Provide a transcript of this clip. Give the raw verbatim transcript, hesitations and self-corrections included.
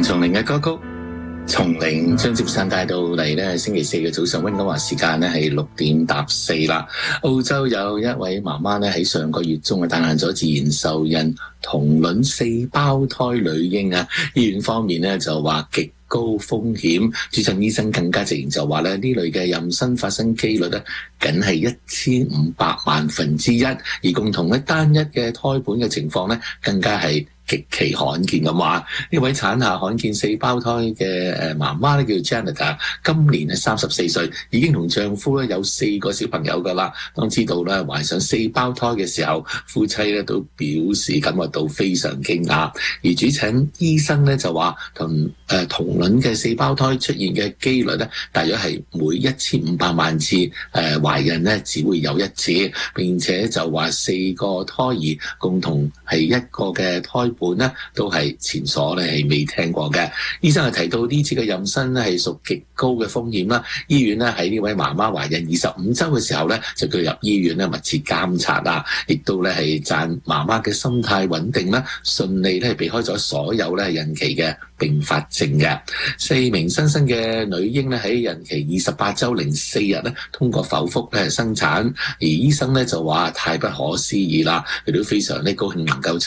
陳松伶嘅歌曲，松伶將接上帶到嚟咧，星期四嘅早上溫哥華時間咧係六點搭四啦。澳洲有一位媽媽咧喺上個月中啊誕下咗自然受孕同卵四胞胎女嬰啊，醫院方面咧就話極高風險，主診醫生更加直言就話咧呢類嘅妊娠發生機率咧，僅係一千五百萬分之一，而共同咧單一嘅胎盤嘅情況咧，更加係極其罕見咁話。呢位產下罕見四胞胎嘅誒媽媽咧叫 Janet， 今年係三十四歲，已經同丈夫咧有四個小朋友噶啦。當知道咧懷上四胞胎嘅時候，夫妻咧都表示感覺到非常驚訝。而主診醫生咧就話同誒同卵嘅四胞胎出現嘅機率咧，大約係每一千五百萬次誒懷孕咧只會有一次，並且就話四個胎兒共同係一個嘅胎本咧都係前所咧係未聽過嘅。醫生係提到呢次嘅妊娠咧係屬極高嘅風險啦。醫院咧喺呢位媽媽懷孕二十五週嘅時候咧就叫入醫院咧密切監察啦，亦都咧係讚媽媽嘅心態穩定啦，順利咧避開咗所有咧孕期嘅併發症嘅。四名新生嘅女嬰咧喺孕期二十八週零四日咧通過剖腹咧生產，而醫生咧就話太不可思議啦，佢都非常咧高興能夠